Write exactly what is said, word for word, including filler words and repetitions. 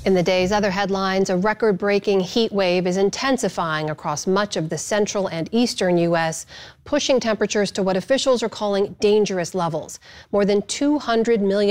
In the day's other headlines, a record-breaking heat wave is intensifying across much of the central and eastern U S, pushing temperatures to what officials are calling dangerous levels. More than two hundred million